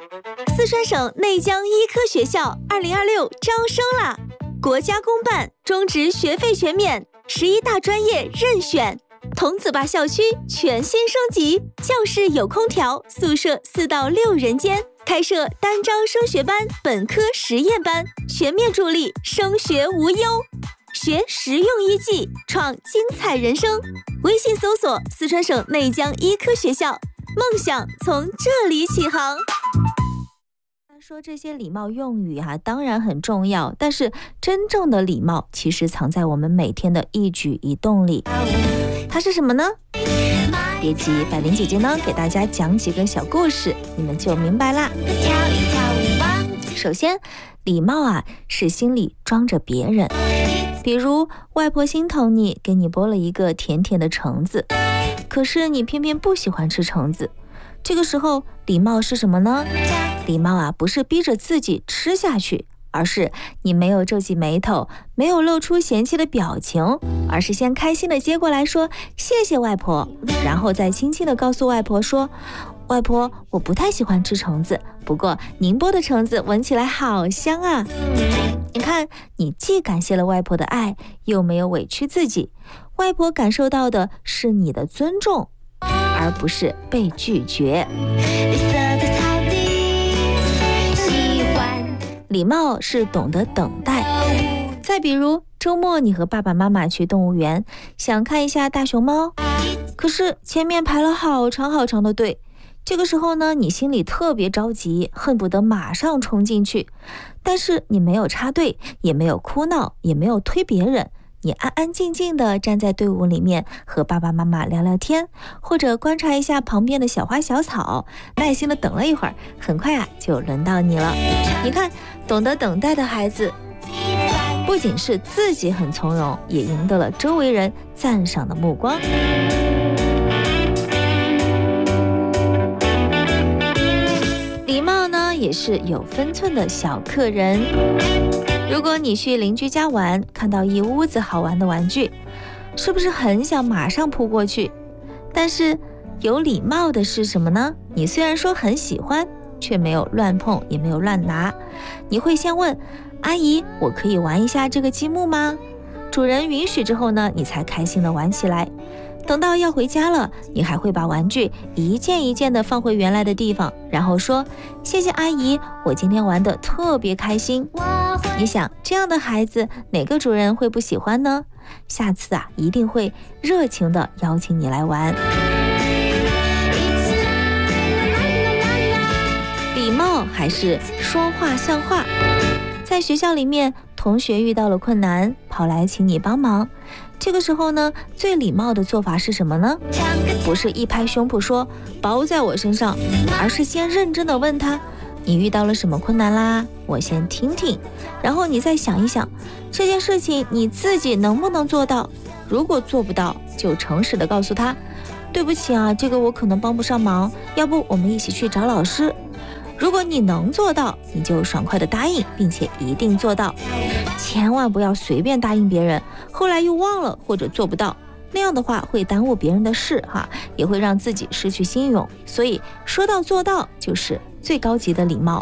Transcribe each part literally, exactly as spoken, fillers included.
四川省内江医科学校二零二六招生啦！国家公办，中职学费全免，十一大专业任选。桐梓坝校区全新升级，教室有空调，宿舍四到六人间，开设单招升学班、本科实验班，全面助力升学无忧。学实用一技，创精彩人生。微信搜索四川省内江医科学校，梦想从这里起航。说这些礼貌用语啊，当然很重要，但是真正的礼貌其实藏在我们每天的一举一动里。它是什么呢？别急，百灵姐姐呢给大家讲几个小故事，你们就明白啦。首先，礼貌啊是心里装着别人，比如外婆心疼你，给你剥了一个甜甜的橙子，可是你偏偏不喜欢吃橙子。这个时候，礼貌是什么呢？礼貌啊，不是逼着自己吃下去，而是你没有皱起眉头，没有露出嫌弃的表情，而是先开心的接过来说谢谢外婆，然后再轻轻的告诉外婆说，外婆，我不太喜欢吃橙子，不过您剥的橙子闻起来好香啊。你看，你既感谢了外婆的爱，又没有委屈自己，外婆感受到的是你的尊重，而不是被拒绝。礼貌是懂得等待。再比如，周末你和爸爸妈妈去动物园，想看一下大熊猫，可是前面排了好长好长的队。这个时候呢，你心里特别着急，恨不得马上冲进去，但是你没有插队，也没有哭闹，也没有推别人，你安安静静地站在队伍里面，和爸爸妈妈聊聊天，或者观察一下旁边的小花小草，耐心地等了一会儿，很快啊就轮到你了。你看，懂得等待的孩子，不仅是自己很从容，也赢得了周围人赞赏的目光。礼貌呢，也是有分寸的小客人。如果你去邻居家玩，看到一屋子好玩的玩具，是不是很想马上扑过去？但是有礼貌的是什么呢？你虽然说很喜欢，却没有乱碰，也没有乱拿。你会先问，阿姨，我可以玩一下这个积木吗？主人允许之后呢，你才开心的玩起来。等到要回家了，你还会把玩具一件一件的放回原来的地方，然后说，谢谢阿姨，我今天玩得特别开心。你想，这样的孩子哪个主人会不喜欢呢？下次啊，一定会热情的邀请你来玩。礼貌还是说话算话。在学校里面，同学遇到了困难，跑来请你帮忙，这个时候呢，最礼貌的做法是什么呢？不是一拍胸脯说包在我身上，而是先认真的问他，你遇到了什么困难啦？我先听听，然后你再想一想，这件事情你自己能不能做到？如果做不到，就诚实的告诉他，对不起啊，这个我可能帮不上忙，要不我们一起去找老师。如果你能做到，你就爽快的答应，并且一定做到，千万不要随便答应别人，后来又忘了或者做不到，那样的话会耽误别人的事哈，也会让自己失去信用。所以说到做到就是最高级的礼貌。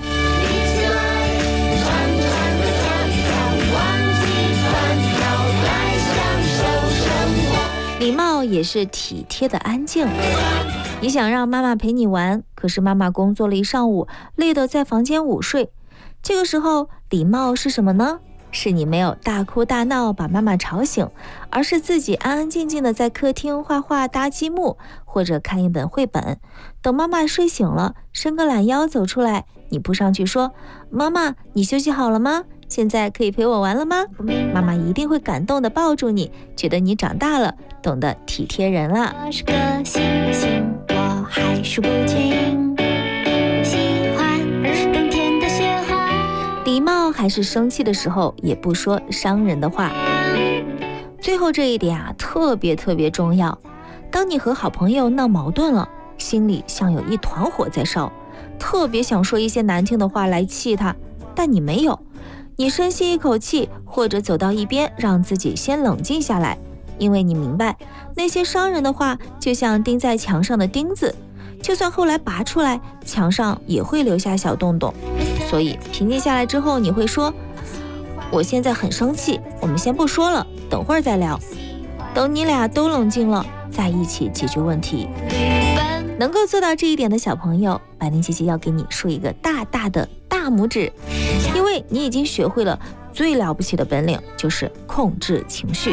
礼貌也是体贴的安静。你想让妈妈陪你玩，可是妈妈工作了一上午，累得在房间午睡。这个时候，礼貌是什么呢？是你没有大哭大闹把妈妈吵醒，而是自己安安静静的在客厅画画搭积木，或者看一本绘本。等妈妈睡醒了，伸个懒腰走出来，你扑上去说，妈妈，你休息好了吗？现在可以陪我玩了吗？妈妈一定会感动的抱住你，觉得你长大了，懂得体贴人了。我是个星星，我还数不清，喜欢更甜的雪花。礼貌还是生气的时候也不说伤人的话。最后这一点啊，特别特别重要。当你和好朋友闹矛盾了，心里像有一团火在烧，特别想说一些难听的话来气他，但你没有。你深吸一口气，或者走到一边，让自己先冷静下来，因为你明白，那些伤人的话就像钉在墙上的钉子， 就算后来拔出来，墙上也会留下小洞洞。所以平静下来之后，你会说，我现在很生气，我们先不说了，等会儿再聊。等你俩都冷静了，再一起解决问题。能够做到这一点的小朋友，百灵姐姐要给你竖一个大大的大拇指，因为你已经学会了最了不起的本领，就是控制情绪。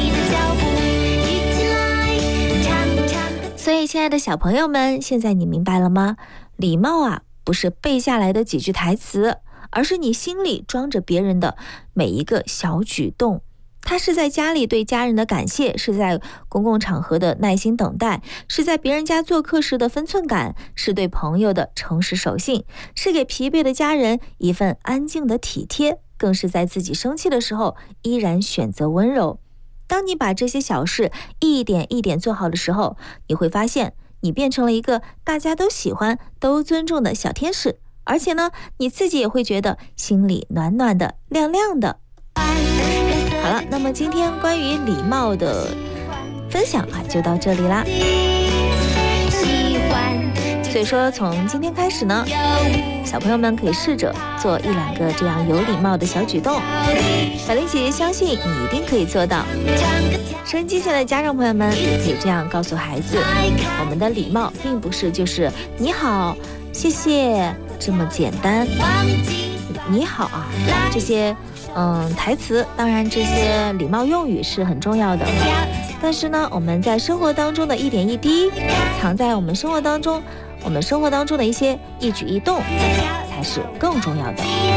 所以亲爱的小朋友们，现在你明白了吗？礼貌啊，不是背下来的几句台词，而是你心里装着别人的每一个小举动。他是在家里对家人的感谢，是在公共场合的耐心等待，是在别人家做客时的分寸感，是对朋友的诚实守信，是给疲惫的家人一份安静的体贴，更是在自己生气的时候依然选择温柔。当你把这些小事一点一点做好的时候，你会发现你变成了一个大家都喜欢都尊重的小天使，而且呢，你自己也会觉得心里暖暖的亮亮的。好了，那么今天关于礼貌的分享啊，就到这里啦。所以说从今天开始呢，小朋友们可以试着做一两个这样有礼貌的小举动，百灵姐姐相信你一定可以做到。收音机前的家长朋友们也可以这样告诉孩子，我们的礼貌并不是就是你好谢谢这么简单。你好啊，这些嗯台词，当然这些礼貌用语是很重要的，但是呢，我们在生活当中的一点一滴，藏在我们生活当中我们生活当中的一些一举一动，才是更重要的。